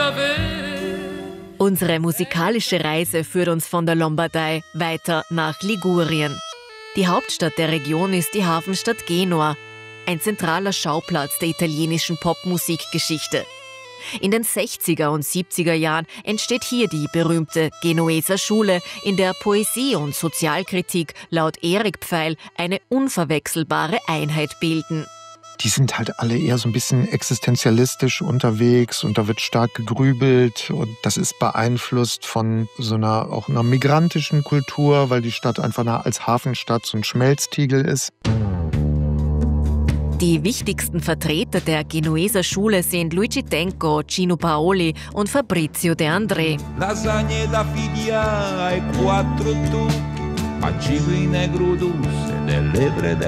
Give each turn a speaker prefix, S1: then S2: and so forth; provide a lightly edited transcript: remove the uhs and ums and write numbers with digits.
S1: Unsere musikalische Reise führt uns von der Lombardei weiter nach Ligurien. Die Hauptstadt der Region ist die Hafenstadt Genua, ein zentraler Schauplatz der italienischen Popmusikgeschichte. In den 60er und 70er Jahren entsteht hier die berühmte Genueser Schule, in der Poesie und Sozialkritik laut Erik Pfeil eine unverwechselbare Einheit bilden.
S2: Die sind halt alle eher so ein bisschen existenzialistisch unterwegs und da wird stark gegrübelt und das ist beeinflusst von so auch einer migrantischen Kultur, weil die Stadt einfach als Hafenstadt so ein Schmelztiegel ist.
S1: Die wichtigsten Vertreter der Genueser Schule sind Luigi Tenco, Gino Paoli und Fabrizio De André.
S3: Lasagne da figlia e quattro tu, ma cibo in negro dulce delle